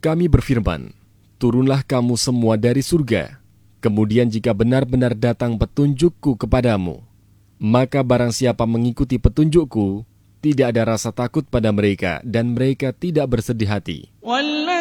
Kami berfirman, turunlah kamu semua dari surga. Kemudian jika benar-benar datang petunjukku kepadamu, maka barang siapa mengikuti petunjukku, tidak ada rasa takut pada mereka dan mereka tidak bersedih hati.